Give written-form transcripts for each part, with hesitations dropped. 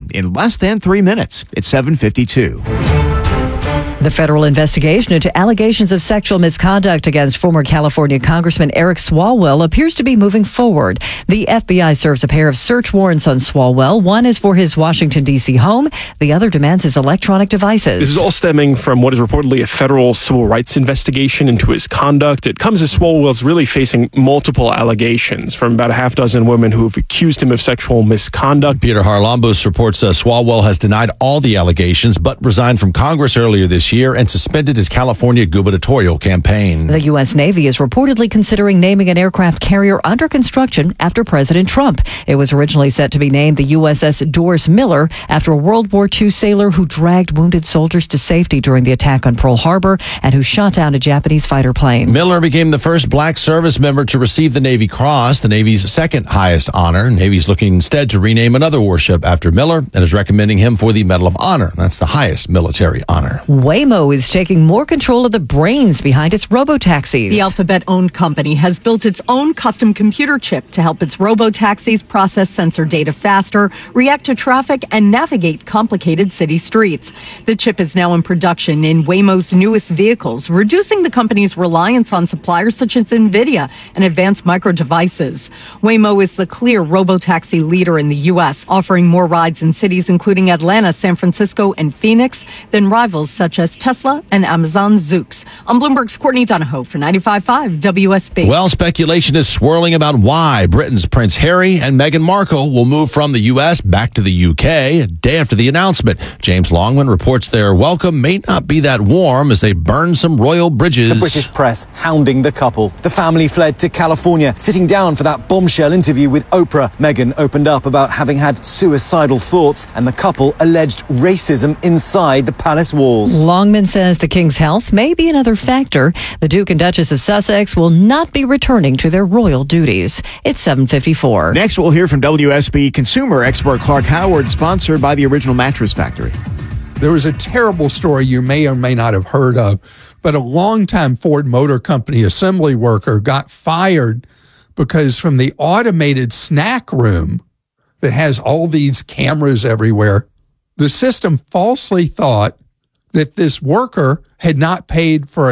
in less than 3 minutes. It's 7:52. The federal investigation into allegations of sexual misconduct against former California Congressman Eric Swalwell appears to be moving forward. The FBI serves a pair of search warrants on Swalwell. One is for his Washington, D.C. home. The other demands his electronic devices. This is all stemming from what is reportedly a federal civil rights investigation into his conduct. It comes as Swalwell's really facing multiple allegations from about a half dozen women who have accused him of sexual misconduct. Peter Harlambos reports Swalwell has denied all the allegations, but resigned from Congress earlier this year and suspended his California gubernatorial campaign. The U.S. Navy is reportedly considering naming an aircraft carrier under construction after President Trump. It was originally set to be named the USS Doris Miller after a World War II sailor who dragged wounded soldiers to safety during the attack on Pearl Harbor and who shot down a Japanese fighter plane. Miller became the first black service member to receive the Navy Cross, the Navy's second highest honor. Navy's looking instead to rename another warship after Miller and is recommending him for the Medal of Honor. That's the highest military honor. Waymo is taking more control of the brains behind its robotaxis. The Alphabet-owned company has built its own custom computer chip to help its robotaxis process sensor data faster, react to traffic, and navigate complicated city streets. The chip is now in production in Waymo's newest vehicles, reducing the company's reliance on suppliers such as NVIDIA and Advanced Micro Devices. Waymo is the clear robotaxi leader in the U.S., offering more rides in cities including Atlanta, San Francisco, and Phoenix than rivals such as Tesla and Amazon Zoox. I'm Bloomberg's Courtney Donahoe for 95.5 WSB. Well, speculation is swirling about why Britain's Prince Harry and Meghan Markle will move from the U.S. back to the U.K. a day after the announcement. James Longman reports their welcome may not be that warm as they burn some royal bridges. The British press hounding the couple. The family fled to California, sitting down for that bombshell interview with Oprah. Meghan opened up about having had suicidal thoughts, and the couple alleged racism inside the palace walls. Longman says the King's health may be another factor. The Duke and Duchess of Sussex will not be returning to their royal duties. It's 7:54. Next, we'll hear from WSB consumer expert Clark Howard, sponsored by the Original Mattress Factory. There was a terrible story you may or may not have heard of, but a longtime Ford Motor Company assembly worker got fired because from the automated snack room that has all these cameras everywhere, the system falsely thought that this worker had not paid for a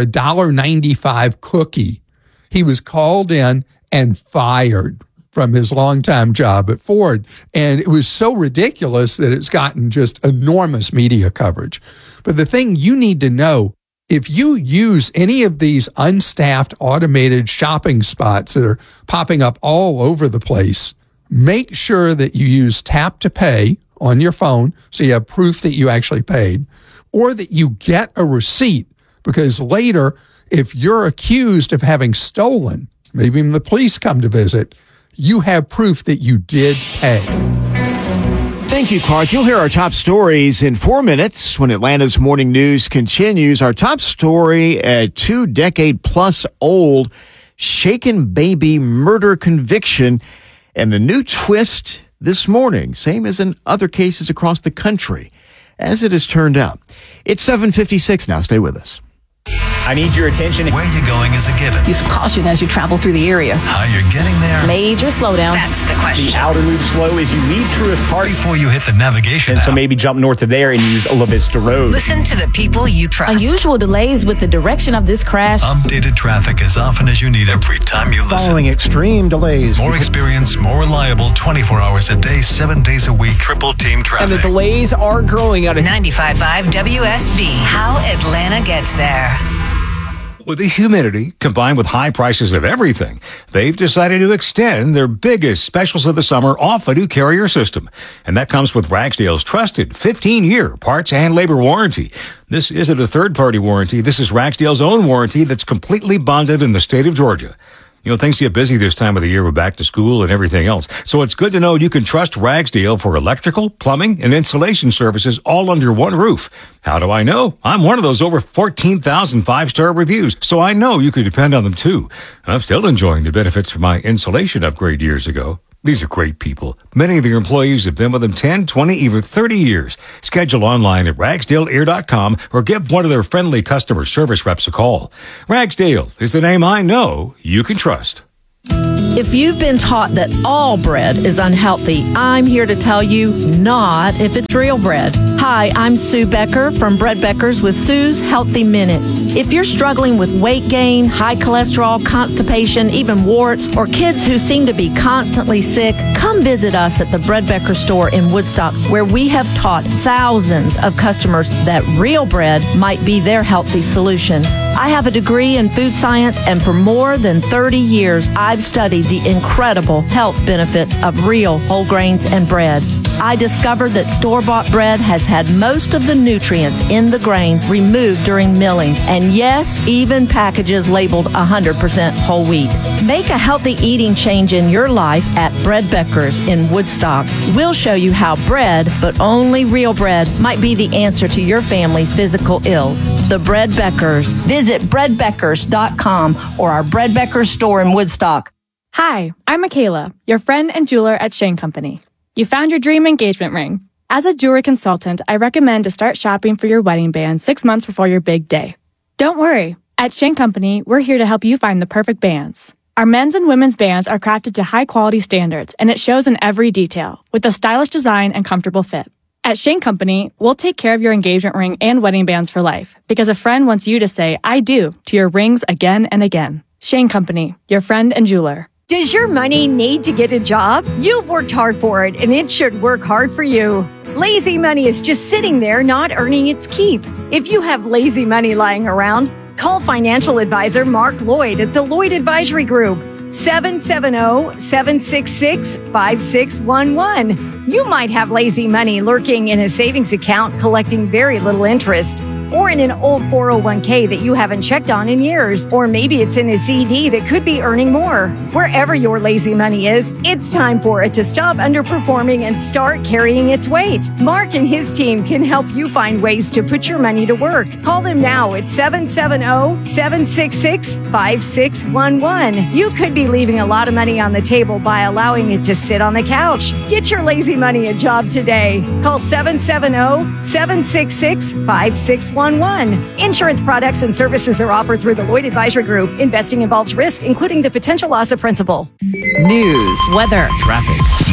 $1.95 cookie. He was called in and fired from his longtime job at Ford. And it was so ridiculous that it's gotten just enormous media coverage. But the thing you need to know, if you use any of these unstaffed automated shopping spots that are popping up all over the place, make sure that you use Tap to Pay on your phone so you have proof that you actually paid, or that you get a receipt, because later, if you're accused of having stolen, maybe even the police come to visit, you have proof that you did pay. Thank you, Clark. You'll hear our top stories in 4 minutes when Atlanta's morning news continues. Our top story, a 2-decade-plus-old shaken baby murder conviction, and the new twist this morning, same as in other cases across the country, as it has turned out. It's 7:56 now. Stay with us. I need your attention. Where you're going is a given. Use caution as you travel through the area. How you're getting there. Major slowdown. That's the question. The outer loop slow as you leave Truist Park. Before you hit the navigation And app. so maybe jump north of there and use Ola Vista Road. Listen to the people you trust. Unusual delays with the direction of this crash. Updated traffic as often as you need every time you listen. Following extreme delays. More experience, more reliable, 24 hours a day, 7 days a week, triple team traffic. And the delays are growing out of 95.5 WSB. How Atlanta gets there. With the humidity combined with high prices of everything, they've decided to extend their biggest specials of the summer off a new Carrier system. And that comes with Ragsdale's trusted 15-year parts and labor warranty. This isn't a third-party warranty. This is Ragsdale's own warranty that's completely bonded in the state of Georgia. You know, things get busy this time of the year with back to school and everything else. So it's good to know you can trust Ragsdale for electrical, plumbing, and insulation services all under one roof. How do I know? I'm one of those over 14,000 5-star reviews, so I know you can depend on them too. And I'm still enjoying the benefits from my insulation upgrade years ago. These are great people. Many of their employees have been with them 10, 20, even 30 years. Schedule online at ragsdaleair.com or give one of their friendly customer service reps a call. Ragsdale is the name I know you can trust. If you've been taught that all bread is unhealthy, I'm here to tell you not if it's real bread. Hi, I'm Sue Becker from Bread Beckers with Sue's Healthy Minute. If you're struggling with weight gain, high cholesterol, constipation, even warts, or kids who seem to be constantly sick, come visit us at the Bread Becker store in Woodstock, where we have taught thousands of customers that real bread might be their healthy solution. I have a degree in food science, and for more than 30 years, I've studied the incredible health benefits of real whole grains and bread. I discovered that store-bought bread has had most of the nutrients in the grain removed during milling, and yes, even packages labeled 100% whole wheat. Make a healthy eating change in your life at Bread Beckers in Woodstock. We'll show you how bread, but only real bread, might be the answer to your family's physical ills. The Bread Beckers. Visit breadbeckers.com or our Bread Beckers store in Woodstock. Hi, I'm Michaela, your friend and jeweler at Shane Company. You found your dream engagement ring. As a jewelry consultant, I recommend to start shopping for your wedding band 6 months before your big day. Don't worry. At Shane Company, we're here to help you find the perfect bands. Our men's and women's bands are crafted to high-quality standards, and it shows in every detail, with a stylish design and comfortable fit. At Shane Company, we'll take care of your engagement ring and wedding bands for life, because a friend wants you to say, I do, to your rings again and again. Shane Company, your friend and jeweler. Does your money need to get a job? You've worked hard for it, and it should work hard for you. Lazy money is just sitting there not earning its keep. If you have lazy money lying around, call financial advisor Mark Lloyd at the Lloyd Advisory Group. 770-766-5611. You might have lazy money lurking in a savings account collecting very little interest, or in an old 401k that you haven't checked on in years, or maybe it's in a CD that could be earning more. Wherever your lazy money is, it's time for it to stop underperforming and start carrying its weight. Mark and his team can help you find ways to put your money to work. Call them now at 770-766-5611. You could be leaving a lot of money on the table by allowing it to sit on the couch. Get your lazy money a job today. Call 770-766-5611. Insurance products and services are offered through the Lloyd Advisory Group. Investing involves risk, including the potential loss of principal. News, weather, traffic.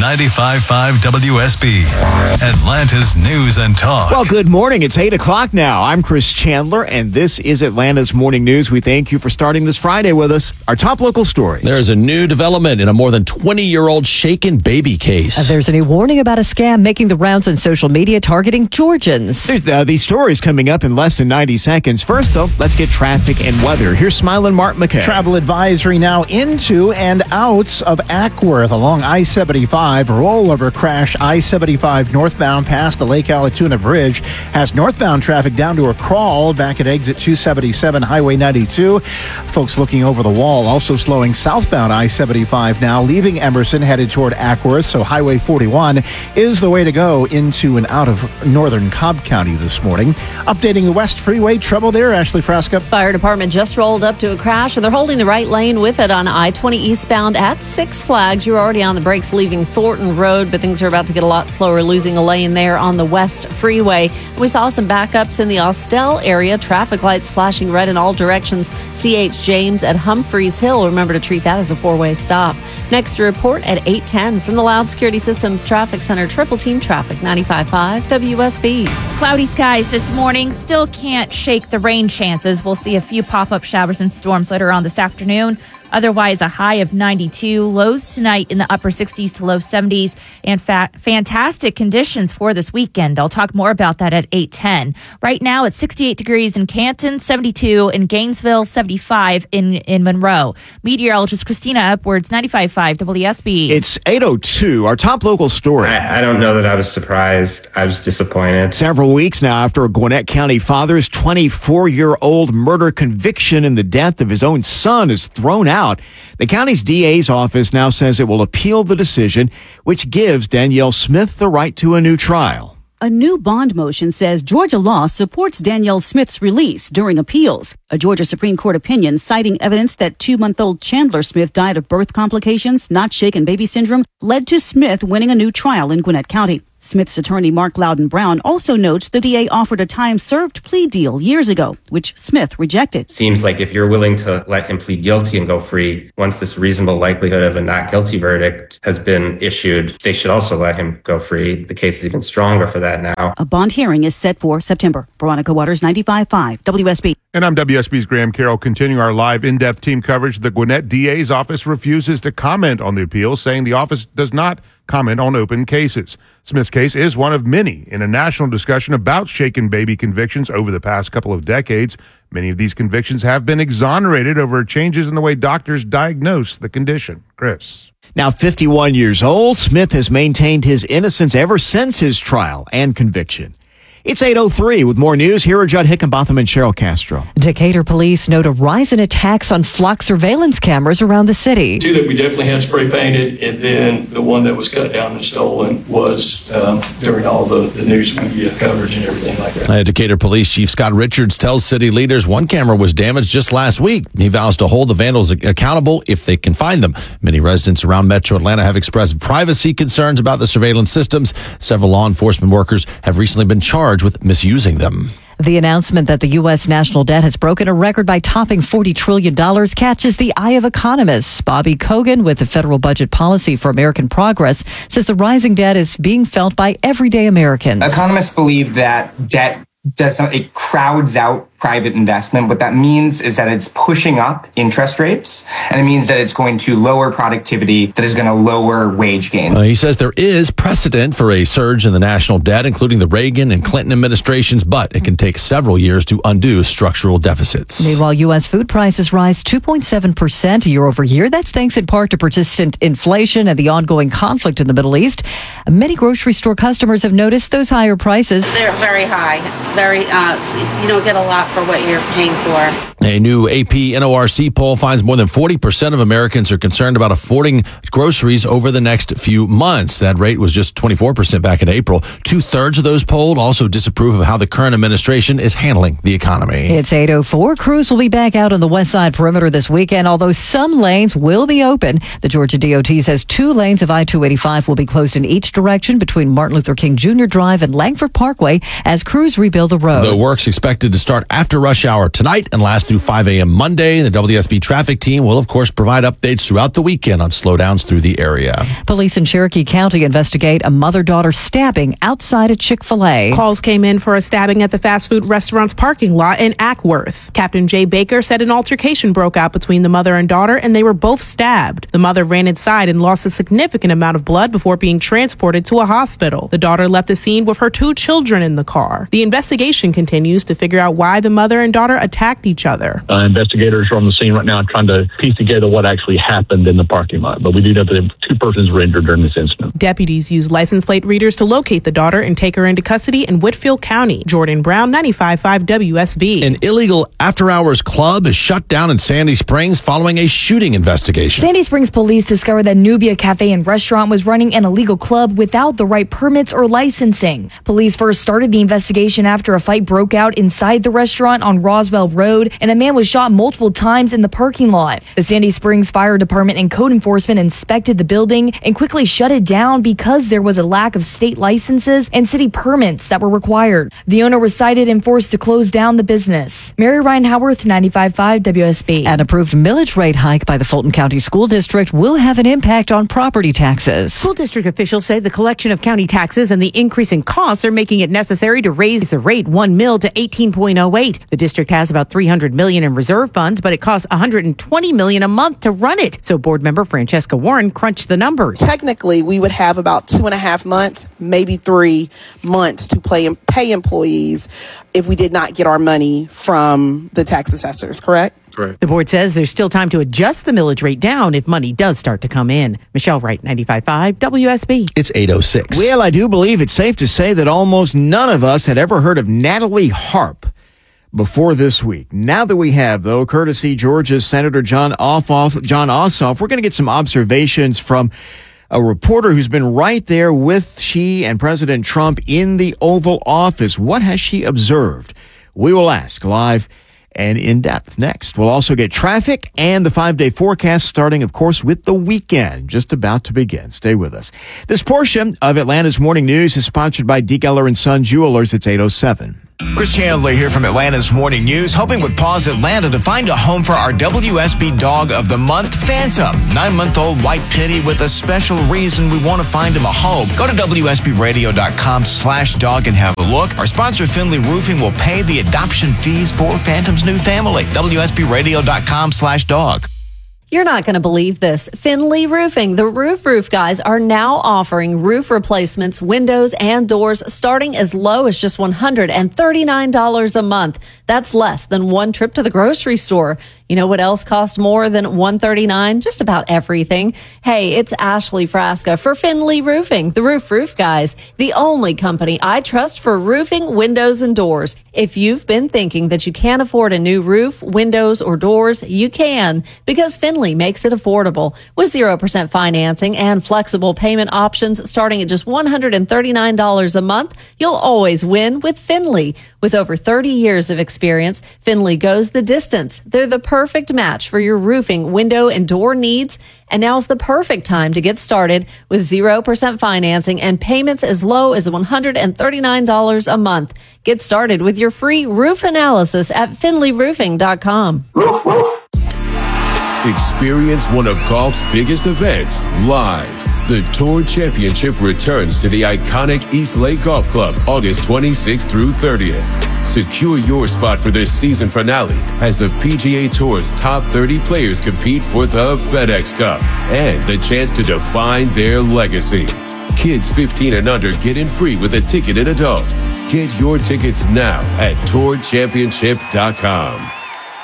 95.5 WSB, Atlanta's News and Talk. Well, good morning. It's 8 o'clock now. I'm Chris Chandler, and this is Atlanta's Morning News. We thank you for starting this Friday with us. Our top local stories. There's a new development in a more than 20-year-old shaken baby case. There's a new warning about a scam making the rounds on social media targeting Georgians. There's these stories coming up in less than 90 seconds. First, though, let's get traffic and weather. Here's Smiling Mark McKay. Travel advisory now into and out of Ackworth along I-75. Rollover crash I-75 northbound past the Lake Allatoona Bridge has northbound traffic down to a crawl back at exit 277 Highway 92. Folks looking over the wall also slowing southbound I-75 now, leaving Emerson headed toward Ackworth. So Highway 41 is the way to go into and out of northern Cobb County this morning. Updating the West Freeway, trouble there, Ashley Frasca. Fire department just rolled up to a crash, and they're holding the right lane with it on I-20 eastbound at Six Flags. You're already on the brakes leaving Thornton Road, but things are about to get a lot slower, losing a lane there on the West Freeway. We saw some backups in the Austell area, traffic lights flashing red in all directions. C.H. James at Humphreys Hill. Remember to treat that as a four-way stop. Next report at 8:10 from the Loud Security Systems Traffic Center. Triple Team Traffic, 95.5 WSB. Cloudy skies this morning. Still can't shake the rain chances. We'll see a few pop-up showers and storms later on this afternoon. Otherwise, a high of 92. Lows tonight in the upper 60s to low 70s. And fantastic conditions for this weekend. I'll talk more about that at 8:10. Right now, it's 68 degrees in Canton, 72 in Gainesville, 75 in Monroe. Meteorologist Christina Upwards, 95.5 WSB. It's 8:02. Our top local story. I don't know that I was surprised. I was disappointed. Several weeks now after a Gwinnett County father's 24-year-old murder conviction in the death of his own son is thrown out, the county's DA's office now says it will appeal the decision, which gives Danielle Smith the right to a new trial. A new bond motion says Georgia law supports Danielle Smith's release during appeals. A Georgia Supreme Court opinion citing evidence that 2-month-old Chandler Smith died of birth complications, not shaken baby syndrome, led to Smith winning a new trial in Gwinnett County. Smith's attorney Mark Loudon Brown also notes the DA offered a time-served plea deal years ago, which Smith rejected. Seems like if you're willing to let him plead guilty and go free, once this reasonable likelihood of a not guilty verdict has been issued, they should also let him go free. The case is even stronger for that now. A bond hearing is set for September. Veronica Waters, 95.5 WSB. And I'm WSB's Graham Carroll, continuing our live in-depth team coverage. The Gwinnett DA's office refuses to comment on the appeal, saying the office does not comment on open cases. Smith's case is one of many in a national discussion about shaken baby convictions over the past couple of decades. Many of these convictions have been exonerated over changes in the way doctors diagnose the condition. Chris. Now 51 years old, Smith has maintained his innocence ever since his trial and conviction. It's 8:03 with more news. Here are Judd Hickenbotham and Cheryl Castro. Decatur police note a rise in attacks on flock surveillance cameras around the city. Two that we definitely had spray painted, and then the one that was cut down and stolen was during all the news media coverage and everything like that. Decatur Police Chief Scott Richards tells city leaders one camera was damaged just last week. He vows to hold the vandals accountable if they can find them. Many residents around Metro Atlanta have expressed privacy concerns about the surveillance systems. Several law enforcement workers have recently been charged with misusing them. The announcement that the U.S. national debt has broken a record by topping $40 trillion catches the eye of economists. Bobby Kogan with the Federal Budget Policy for American Progress says the rising debt is being felt by everyday Americans. Economists believe that debt it crowds out private investment. What that means is that it's pushing up interest rates, and it means that it's going to lower productivity, that is going to lower wage gains. He says there is precedent for a surge in the national debt, including the Reagan and Clinton administrations, but it can take several years to undo structural deficits. Meanwhile, U.S. food prices rise 2.7% year over year. That's thanks in part to persistent inflation and the ongoing conflict in the Middle East. Many grocery store customers have noticed those higher prices. They're very high. You don't get a lot for what you're paying for. A new AP NORC poll finds more than 40% of Americans are concerned about affording groceries over the next few months. That rate was just 24% back in April. 2/3 of those polled also disapprove of how the current administration is handling the economy. It's 8:04. Crews will be back out on the west side perimeter this weekend, although some lanes will be open. The Georgia DOT says 2 lanes of I-285 will be closed in each direction between Martin Luther King Jr. Drive and Langford Parkway as crews rebuild the road. The work's expected to start after rush hour tonight and last through 5 a.m. Monday. The WSB traffic team will, of course, provide updates throughout the weekend on slowdowns through the area. Police in Cherokee County investigate a mother-daughter stabbing outside a Chick-fil-A. Calls came in for a stabbing at the fast food restaurant's parking lot in Ackworth. Captain Jay Baker said an altercation broke out between the mother and daughter, and they were both stabbed. The mother ran inside and lost a significant amount of blood before being transported to a hospital. The daughter left the scene with her 2 children in the car. The investigation continues to figure out why the mother and daughter attacked each other. Investigators are on the scene right now trying to piece together what actually happened in the parking lot. But we do know that 2 persons were injured during this incident. Deputies used license plate readers to locate the daughter and take her into custody in Whitfield County. Jordan Brown, 95.5 WSB. An illegal after-hours club is shut down in Sandy Springs following a shooting investigation. Sandy Springs police discovered that Nubia Cafe and Restaurant was running an illegal club without the right permits or licensing. Police first started the investigation after a fight broke out inside the restaurant on Roswell Road, and a man was shot multiple times in the parking lot. The Sandy Springs Fire Department and Code Enforcement inspected the building and quickly shut it down because there was a lack of state licenses and city permits that were required. The owner was cited and forced to close down the business. Mary Ryan Howarth, 95.5 WSB. An approved millage rate hike by the Fulton County School District will have an impact on property taxes. School district officials say the collection of county taxes and the increase in costs are making it necessary to raise the rate 1 mil to 18.08. The district has about $300 million in reserve funds, but it costs $120 million a month to run it. So board member Francesca Warren crunched the numbers. Technically, we would have about 2.5 months, maybe 3 months to pay employees if we did not get our money from the tax assessors, correct? Correct. The board says there's still time to adjust the millage rate down if money does start to come in. Michelle Wright, 95.5 WSB. It's 8:06. Well, I do believe it's safe to say that almost none of us had ever heard of Natalie Harp before this week. Now that we have, though, courtesy Georgia's Senator John Ossoff, we're going to get some observations from a reporter who's been right there with she and President Trump in the Oval Office. What has she observed? We will ask live and in depth next. We'll also get traffic and the 5-day forecast starting, of course, with the weekend just about to begin. Stay with us. This portion of Atlanta's Morning News is sponsored by D. Geller & Son Jewelers. It's 8:07. Chris Chandler here from Atlanta's Morning News, hoping with Paws Atlanta to find a home for our WSB Dog of the Month, Phantom. 9-month-old white pitty with a special reason we want to find him a home. Go to WSBradio.com/dog and have a look. Our sponsor, Finley Roofing, will pay the adoption fees for Phantom's new family. WSBradio.com/dog. You're not going to believe this. Finley Roofing, the roof guys, are now offering roof replacements, windows, and doors starting as low as just $139 a month. That's less than one trip to the grocery store. You know what else costs more than $139? Just about everything. Hey, it's Ashley Frasca for Finley Roofing, the roof guys, the only company I trust for roofing, windows, and doors. If you've been thinking that you can't afford a new roof, windows, or doors, you can, because Finley makes it affordable. With 0% financing and flexible payment options starting at just $139 a month, you'll always win with Finley. With over 30 years of experience, Finley goes the distance. They're the perfect match for your roofing, window, and door needs. And now's the perfect time to get started with 0% financing and payments as low as $139 a month. Get started with your free roof analysis at finleyroofing.com. Experience one of golf's biggest events live. The Tour Championship returns to the iconic East Lake Golf Club August 26th through 30th. Secure your spot for this season finale as the PGA Tour's top 30 players compete for the FedEx Cup and the chance to define their legacy. Kids 15 and under get in free with a ticketed adult. Get your tickets now at tourchampionship.com.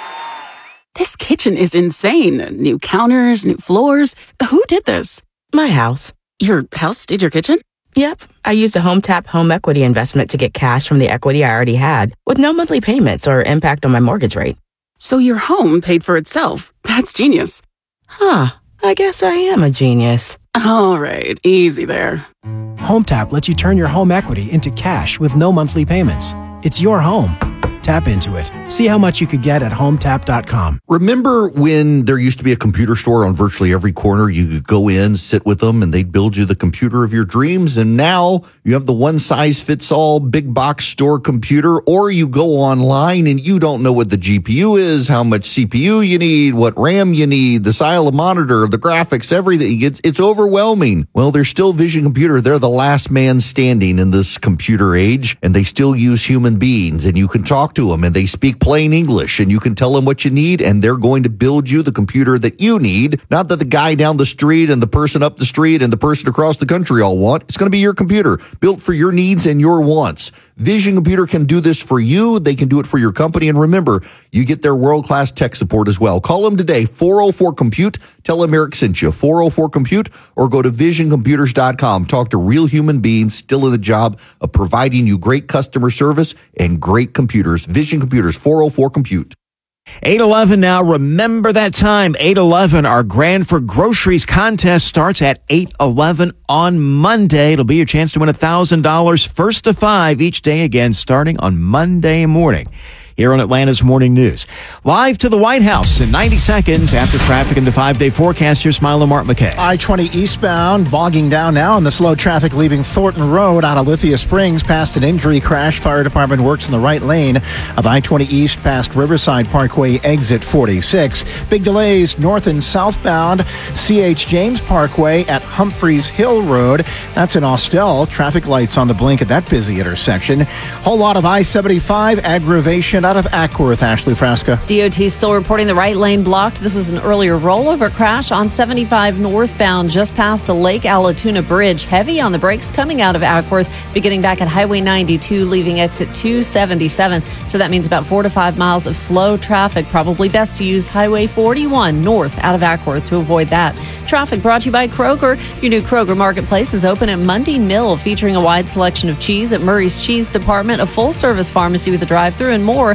This kitchen is insane. New counters, new floors. Who did this? My house. Your house did your kitchen? Yep. I used a HomeTap home equity investment to get cash from the equity I already had with no monthly payments or impact on my mortgage rate. So your home paid for itself. That's genius. Huh. I guess I am a genius. All right. Easy there. HomeTap lets you turn your home equity into cash with no monthly payments. It's your home. Tap into it. See how much you could get at HomeTap.com. Remember when there used to be a computer store on virtually every corner? You could go in, sit with them, and they'd build you the computer of your dreams. And now you have the one-size-fits-all big box store computer, or you go online and you don't know what the GPU is, how much CPU you need, what RAM you need, the style of monitor, the graphics, everything. It's overwhelming. Well, there's still Vision Computer. They're the last man standing in this computer age, and they still use human beings, and you can talk to them and they speak plain English and you can tell them what you need and they're going to build you the computer that you need. Not that the guy down the street and the person up the street and the person across the country all want. It's going to be your computer built for your needs and your wants. Vision Computer can do this for you. They can do it for your company. And remember, you get their world-class tech support as well. Call them today, 404-COMPUTE. Tell them Eric sent you, 404-COMPUTE, or go to visioncomputers.com. Talk to real human beings still in the job of providing you great customer service and great computers. Vision Computers, 404-COMPUTE. 8:11 now. Remember that time, 8:11. Our Grand for Groceries contest starts at 8:11 on Monday. It'll be your chance to win $1,000 first to 5 each day, again, starting on Monday morning. Here on Atlanta's Morning News. Live to the White House in 90 seconds after traffic in the 5-day forecast. Here's Smile and Mark McKay. I-20 eastbound, bogging down now in the slow traffic leaving Thornton Road out of Lithia Springs past an injury crash. Fire department works in the right lane of I-20 east past Riverside Parkway exit 46. Big delays north and southbound C.H. James Parkway at Humphreys Hill Road. That's in Austell. Traffic lights on the blink at that busy intersection. Whole lot of I-75 aggravation out of Ackworth. Ashley Frasca. DOT still reporting the right lane blocked. This was an earlier rollover crash on 75 northbound just past the Lake Allatoona Bridge. Heavy on the brakes coming out of Ackworth, beginning back at Highway 92, leaving exit 277. So that means about 4 to 5 miles of slow traffic. Probably best to use Highway 41 north out of Ackworth to avoid that. Traffic brought to you by Kroger. Your new Kroger Marketplace is open at Mundy Mill, featuring a wide selection of cheese at Murray's Cheese Department, a full-service pharmacy with a drive-thru and more.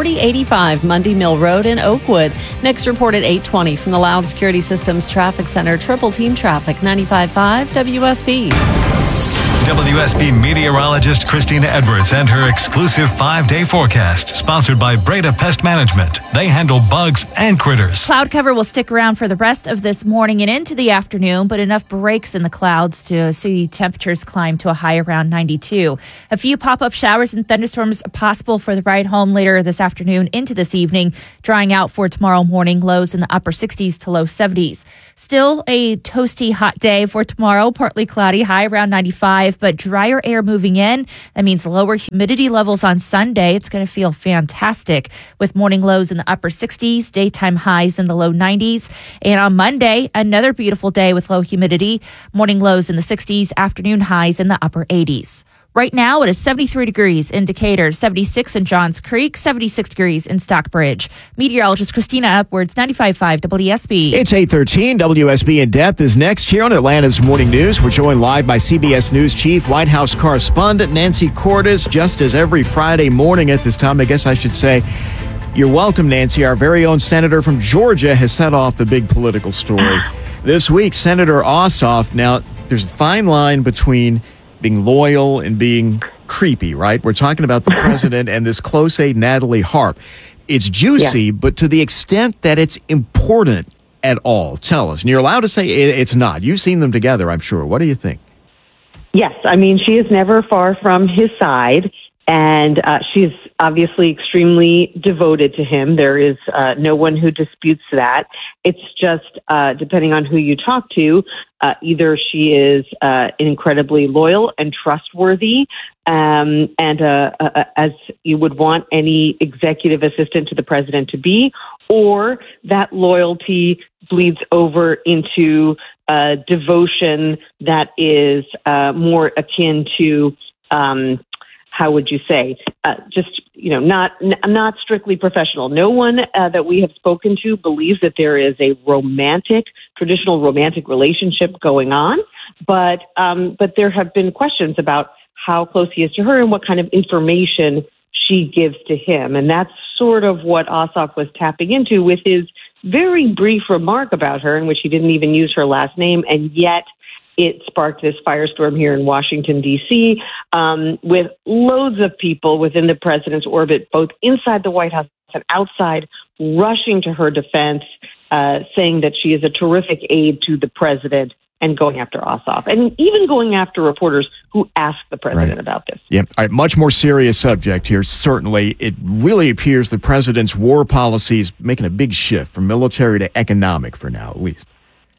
4085 Mundy Mill Road in Oakwood. Next report at 8:20 from the Loud Security Systems Traffic Center. Triple Team Traffic, 95.5 WSB. WSB meteorologist Christina Edwards and her exclusive 5-day forecast, sponsored by Breda Pest Management. They handle bugs and critters. Cloud cover will stick around for the rest of this morning and into the afternoon, but enough breaks in the clouds to see temperatures climb to a high around 92. A few pop-up showers and thunderstorms possible for the ride home later this afternoon into this evening, drying out for tomorrow morning, lows in the upper 60s to low 70s. Still a toasty hot day for tomorrow, partly cloudy, high around 95, but drier air moving in. That means lower humidity levels on Sunday. It's going to feel fantastic with morning lows in the upper 60s, daytime highs in the low 90s. And on Monday, another beautiful day with low humidity, morning lows in the 60s, afternoon highs in the upper 80s. Right now, it is 73 degrees in Decatur, 76 in Johns Creek, 76 degrees in Stockbridge. Meteorologist Christina Edwards, 95.5 WSB. It's 8:13. WSB In Depth is next here on Atlanta's Morning News. We're joined live by CBS News Chief White House correspondent Nancy Cordes, just as every Friday morning at this time. I guess I should say, you're welcome, Nancy. Our very own senator from Georgia has set off the big political story. This week, Senator Ossoff. Now, there's a fine line between being loyal and being creepy, right? We're talking about the president and this close aide, Natalie Harp. It's juicy, but to the extent that it's important at all, tell us. And you're allowed to say it's not. You've seen them together, I'm sure. What do you think? Yes, I mean, she is never far from his side, and she's obviously extremely devoted to him. There is no one who disputes that. It's just, depending on who you talk to, either she is incredibly loyal and trustworthy, and as you would want any executive assistant to the president to be, or that loyalty bleeds over into devotion that is more akin to, how would you say, not strictly professional. No one that we have spoken to believes that there is a traditional romantic relationship going on, but there have been questions about how close he is to her and what kind of information she gives to him. And that's sort of what Ossoff was tapping into with his very brief remark about her, in which he didn't even use her last name, and yet it sparked this firestorm here in Washington, D.C., with loads of people within the president's orbit, both inside the White House and outside, rushing to her defense, saying that she is a terrific aide to the president, and going after Ossoff, and even going after reporters who asked the president about this. Yeah, all right, much more serious subject here. Certainly, it really appears the president's war policy is making a big shift from military to economic for now, at least.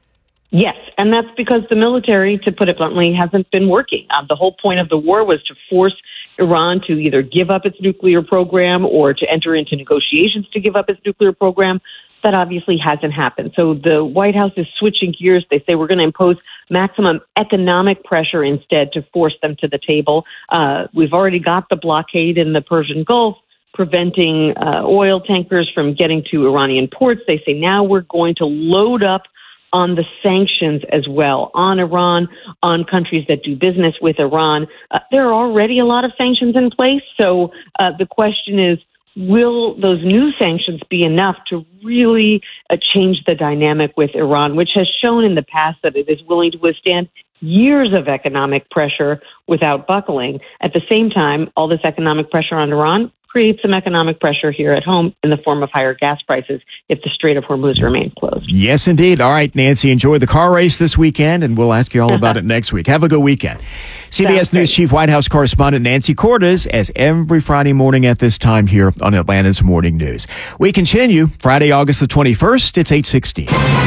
Yes, and that's because the military, to put it bluntly, hasn't been working. The whole point of the war was to force Iran to either give up its nuclear program or to enter into negotiations to give up its nuclear program. That obviously hasn't happened. So the White House is switching gears. They say we're going to impose maximum economic pressure instead to force them to the table. We've already got the blockade in the Persian Gulf preventing oil tankers from getting to Iranian ports. They say now we're going to load up on the sanctions as well, on Iran, on countries that do business with Iran. There are already a lot of sanctions in place. So the question is, will those new sanctions be enough to really change the dynamic with Iran, which has shown in the past that it is willing to withstand years of economic pressure without buckling? At the same time, all this economic pressure on Iran creates some economic pressure here at home in the form of higher gas prices if the Strait of Hormuz remains closed. Yes, indeed. All right, Nancy, enjoy the car race this weekend, and we'll ask you all about it next week. Have a good weekend. CBS News Chief White House correspondent Nancy Cordes, as every Friday morning at this time here on Atlanta's Morning News. We continue Friday, August the 21st. It's 8:16.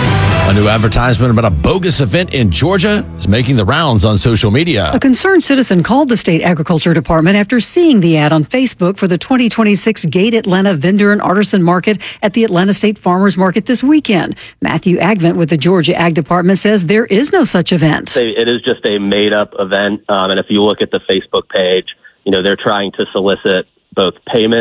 A new advertisement about a bogus event in Georgia is making the rounds on social media. A concerned citizen called the state agriculture department after seeing the ad on Facebook for the 2026 Gate Atlanta Vendor and Artisan Market at the Atlanta State Farmers Market this weekend. Matthew Agvent with the Georgia Ag Department says there is no such event. It is just a made-up event, and if you look at the Facebook page, they're trying to solicit both payment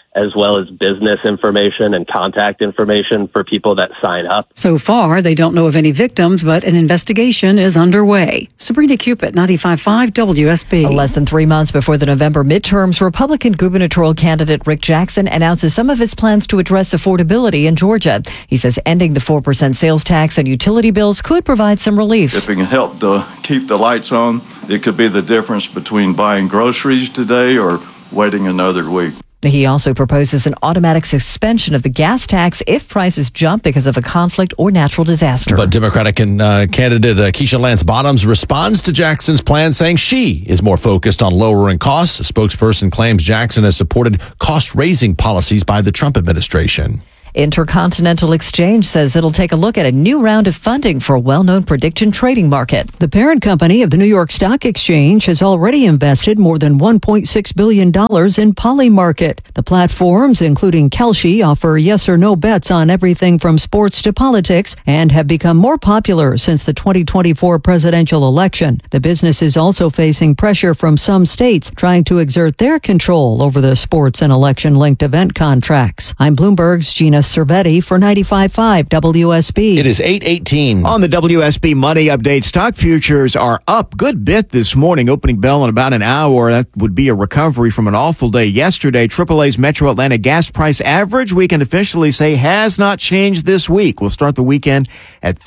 as well as business information and contact information for people that sign up. So far, they don't know of any victims, but an investigation is underway. Sabrina Cupid, 95.5 WSB. Less than 3 months before the November midterms, Republican gubernatorial candidate Rick Jackson announces some of his plans to address affordability in Georgia. He says ending the 4% sales tax and utility bills could provide some relief. If it can help to keep the lights on, it could be the difference between buying groceries today or waiting another week. He also proposes an automatic suspension of the gas tax if prices jump because of a conflict or natural disaster. But Democratic candidate Keisha Lance Bottoms responds to Jackson's plan, saying she is more focused on lowering costs. A spokesperson claims Jackson has supported cost-raising policies by the Trump administration. Intercontinental Exchange says it'll take a look at a new round of funding for a well-known prediction trading market. The parent company of the New York Stock Exchange has already invested more than $1.6 billion in Polymarket. The platforms, including Kalshi, offer yes or no bets on everything from sports to politics and have become more popular since the 2024 presidential election. The business is also facing pressure from some states trying to exert their control over the sports and election-linked event contracts. I'm Bloomberg's Gina Cervetti for 95.5 WSB. It is 8:18. On the WSB Money Update, stock futures are up good bit this morning. Opening bell in about an hour. That would be a recovery from an awful day yesterday. AAA's Metro Atlanta gas price average, we can officially say, has not changed this week. We'll start the weekend at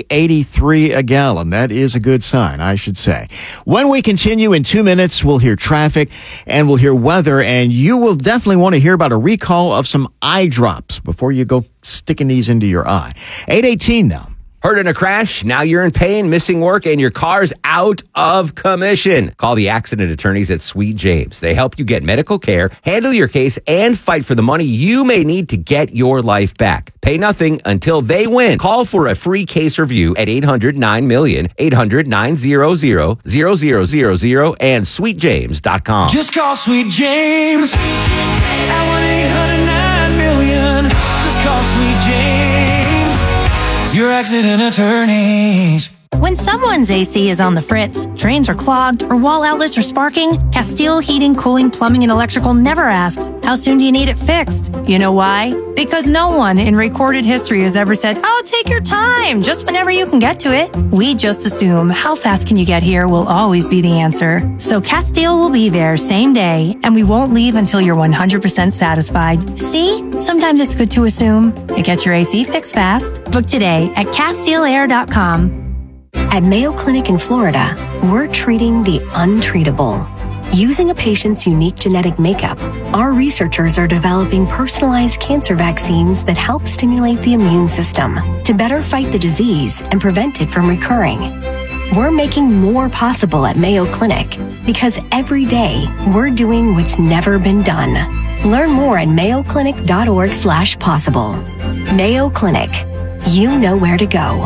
$3.83 a gallon. That is a good sign, I should say. When we continue in 2 minutes, we'll hear traffic and we'll hear weather, and you will definitely want to hear about a recall of some eye drops before you go sticking these into your eye. 8:18 now. Hurt in a crash? Now you're in pain, missing work, and your car's out of commission. Call the accident attorneys at Sweet James. They help you get medical care, handle your case, and fight for the money you may need to get your life back. Pay nothing until they win. Call for a free case review at 800-9-MILLION, 800-900-0000, and sweetjames.com. Just call Sweet James at 1-800-9-MILLION. Just call Sweet James, your accident attorneys. When someone's AC is on the fritz, drains are clogged, or wall outlets are sparking, Castile Heating, Cooling, Plumbing, and Electrical never asks, how soon do you need it fixed? You know why? Because no one in recorded history has ever said, oh, take your time, just whenever you can get to it. We just assume how fast can you get here will always be the answer. So Castile will be there same day, and we won't leave until you're 100% satisfied. See? Sometimes it's good to assume. It gets your AC fixed fast. Book today at CastileAir.com. At Mayo Clinic in Florida, we're treating the untreatable. Using a patient's unique genetic makeup, our researchers are developing personalized cancer vaccines that help stimulate the immune system to better fight the disease and prevent it from recurring. We're making more possible at Mayo Clinic because every day we're doing what's never been done. Learn more at mayoclinic.org/possible. Mayo Clinic. You know where to go.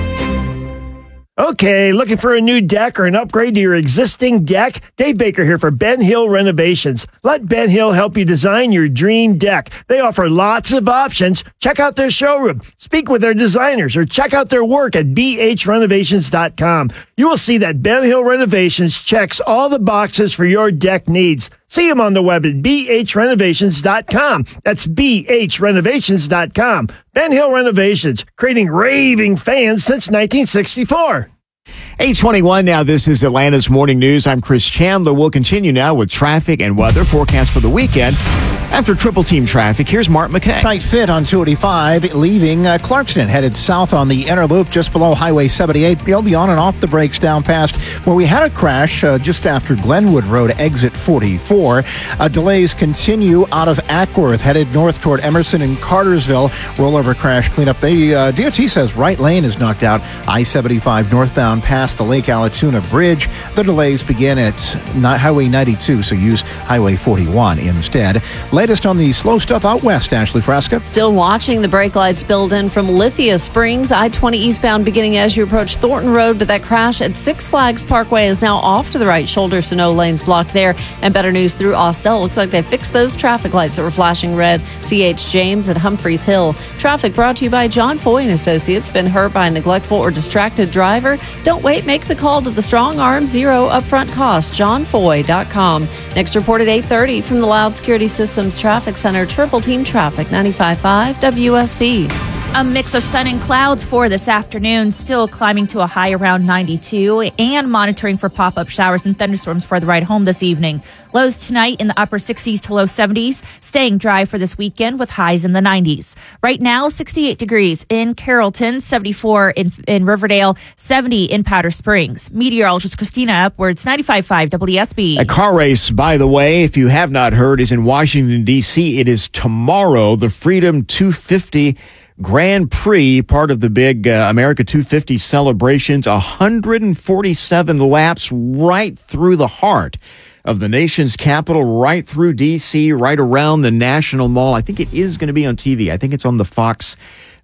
Okay, looking for a new deck or an upgrade to your existing deck? Dave Baker here for Ben Hill Renovations. Let Ben Hill help you design your dream deck. They offer lots of options. Check out their showroom, speak with their designers, or check out their work at bhrenovations.com. You will see that Ben Hill Renovations checks all the boxes for your deck needs. See them on the web at bhrenovations.com. That's bhrenovations.com. Ben Hill Renovations, creating raving fans since 1964. 8:21 now. This is Atlanta's Morning News. I'm Chris Chandler. We'll continue now with traffic and weather forecast for the weekend. After triple team traffic, here's Mark McKay. Tight fit on 285 leaving Clarkston, headed south on the inner loop just below Highway 78. You'll be on and off the brakes down past where we had a crash just after Glenwood Road, exit 44. Delays continue out of Ackworth, headed north toward Emerson and Cartersville. Rollover crash cleanup. The DOT says right lane is knocked out. I-75 northbound past the Lake Allatoona Bridge. The delays begin at Highway 92, so use Highway 41 instead. Latest on the slow stuff out west, Ashley Frasca. Still watching the brake lights build in from Lithia Springs, I-20 eastbound beginning as you approach Thornton Road, but that crash at Six Flags Parkway is now off to the right shoulder, so no lanes blocked there. And better news through Austell. Looks like they fixed those traffic lights that were flashing red. C.H. James at Humphreys Hill. Traffic brought to you by John Foy & Associates. Been hurt by a neglectful or distracted driver? Don't wait wait, make the call to the Strong Arm Zero Upfront Cost, johnfoy.com. Next report at 8:30 from the Loud Security Systems Traffic Center, Triple Team Traffic, 95.5 WSB. A mix of sun and clouds for this afternoon, still climbing to a high around 92 and monitoring for pop-up showers and thunderstorms for the ride home this evening. Lows tonight in the upper 60s to low 70s, staying dry for this weekend with highs in the 90s. Right now, 68 degrees in Carrollton, 74 in Riverdale, 70 in Powder Springs. Meteorologist Christina Edwards, 95.5 WSB. A car race, by the way, if you have not heard, is in Washington, D.C. It is tomorrow, the Freedom 250 Grand Prix, part of the big America 250 celebrations, 147 laps right through the heart of the nation's capital, right through D.C., right around the National Mall. I think it is going to be on TV. I think it's on the Fox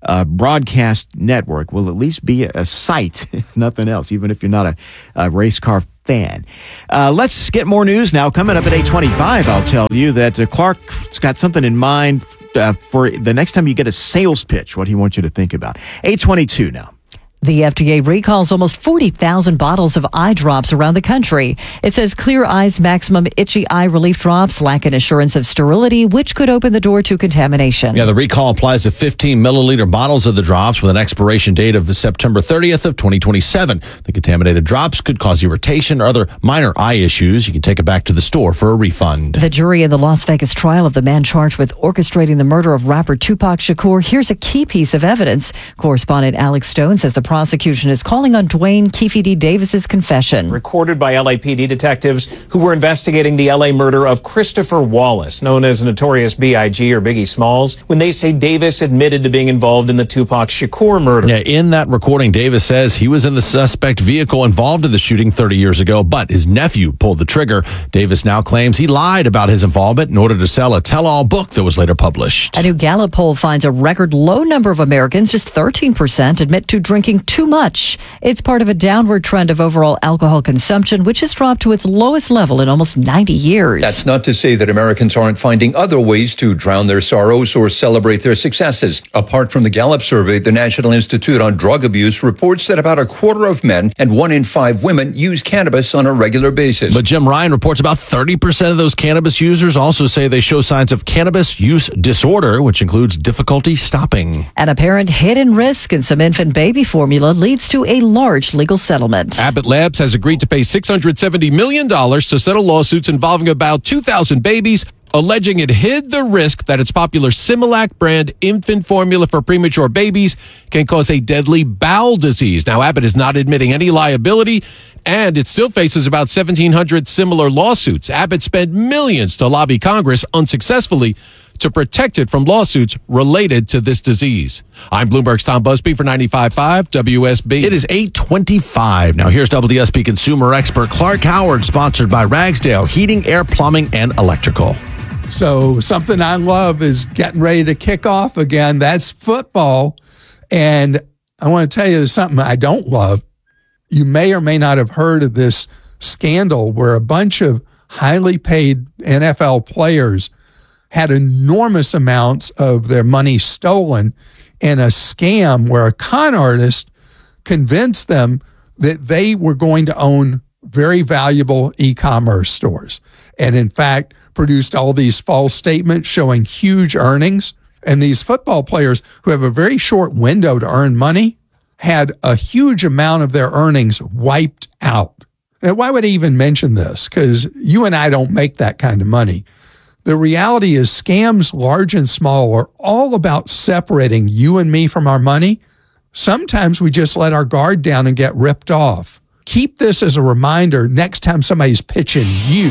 broadcast network. Will at least be a sight, if nothing else, even if you're not a race car fan. Let's get more news now. Coming up at 8:25, I'll tell you that Clark's got something in mind for the next time you get a sales pitch, what he wants you to think about. 8:22 now. The FDA recalls almost 40,000 bottles of eye drops around the country. It says Clear Eyes Maximum Itchy Eye Relief Drops lack an assurance of sterility, which could open the door to contamination. Yeah, the recall applies to 15 milliliter bottles of the drops with an expiration date of September 30th of 2027. The contaminated drops could cause irritation or other minor eye issues. You can take it back to the store for a refund. The jury in the Las Vegas trial of the man charged with orchestrating the murder of rapper Tupac Shakur. Here's a key piece of evidence. Correspondent Alex Stone says the prosecution is calling on Dwayne Keefe D. Davis's confession. Recorded by LAPD detectives who were investigating the LA murder of Christopher Wallace, known as Notorious B.I.G. or Biggie Smalls, when they say Davis admitted to being involved in the Tupac Shakur murder. Yeah, in that recording, Davis says he was in the suspect vehicle involved in the shooting 30 years ago, but his nephew pulled the trigger. Davis now claims he lied about his involvement in order to sell a tell-all book that was later published. A new Gallup poll finds a record low number of Americans, just 13%, admit to drinking too much. It's part of a downward trend of overall alcohol consumption, which has dropped to its lowest level in almost 90 years. That's not to say that Americans aren't finding other ways to drown their sorrows or celebrate their successes. Apart from the Gallup survey, the National Institute on Drug Abuse reports that about a quarter of men and 1 in 5 women use cannabis on a regular basis. But Jim Ryan reports about 30% of those cannabis users also say they show signs of cannabis use disorder, which includes difficulty stopping. An apparent hidden risk in some infant baby formula leads to a large legal settlement. Abbott Labs has agreed to pay $670 million to settle lawsuits involving about 2,000 babies, alleging it hid the risk that its popular Similac brand infant formula for premature babies can cause a deadly bowel disease. Now, Abbott is not admitting any liability, and it still faces about 1,700 similar lawsuits. Abbott spent millions to lobby Congress unsuccessfully to protect it from lawsuits related to this disease. I'm Bloomberg's Tom Busby for 95.5 WSB. It is 8:25. Now here's WSB consumer expert Clark Howard, sponsored by Ragsdale Heating, Air, Plumbing, and Electrical. So something I love is getting ready to kick off again. That's football. And I want to tell you something I don't love. You may or may not have heard of this scandal where a bunch of highly paid NFL players had enormous amounts of their money stolen in a scam where a con artist convinced them that they were going to own very valuable e-commerce stores. And in fact, produced all these false statements showing huge earnings. And these football players who have a very short window to earn money had a huge amount of their earnings wiped out. And why would I even mention this? Because you and I don't make that kind of money. The reality is scams, large and small, are all about separating you and me from our money. Sometimes we just let our guard down and get ripped off. Keep this as a reminder next time somebody's pitching you.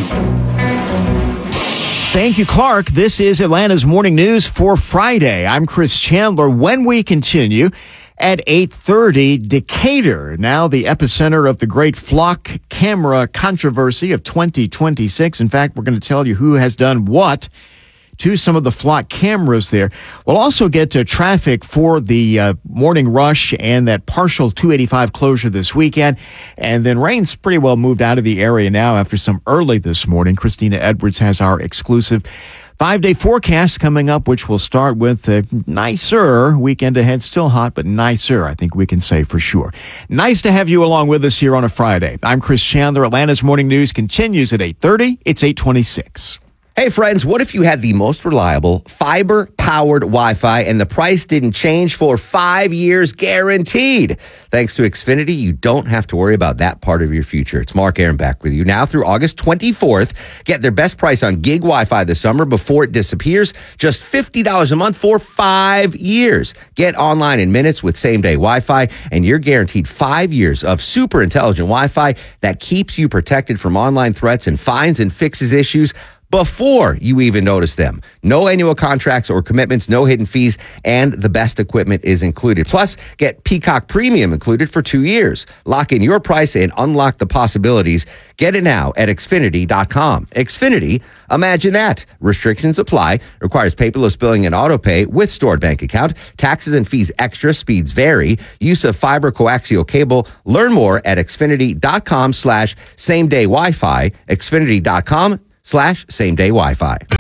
Thank you, Clark. This is Atlanta's Morning News for Friday. I'm Chris Chandler. When we continue at 8:30, Decatur, now the epicenter of the great flock camera controversy of 2026. In fact, we're going to tell you who has done what to some of the flock cameras there. We'll also get to traffic for the morning rush and that partial 285 closure this weekend. And then rain's pretty well moved out of the area now after some early this morning. Christina Edwards has our exclusive. 5-day forecast coming up, which will start with a nicer weekend ahead. Still hot, but nicer, I think we can say for sure. Nice to have you along with us here on a Friday. I'm Chris Chandler. Atlanta's Morning News continues at 8:30. It's 8:26. Hey friends, what if you had the most reliable fiber-powered Wi-Fi and the price didn't change for 5 years guaranteed? Thanks to Xfinity, you don't have to worry about that part of your future. It's Mark Aaron back with you now through August 24th. Get their best price on gig Wi-Fi this summer before it disappears. Just $50 a month for 5 years. Get online in minutes with same-day Wi-Fi, and you're guaranteed 5 years of super intelligent Wi-Fi that keeps you protected from online threats and finds and fixes issues before you even notice them. No annual contracts or commitments, no hidden fees, and the best equipment is included. Plus, get Peacock Premium included for 2 years. Lock in your price and unlock the possibilities. Get it now at Xfinity.com. Xfinity, imagine that. Restrictions apply. Requires paperless billing and auto pay with stored bank account. Taxes and fees extra. Speeds vary. Use of fiber coaxial cable. Learn more at Xfinity.com/same-day Wi-Fi. Xfinity.com/same-day Wi-Fi.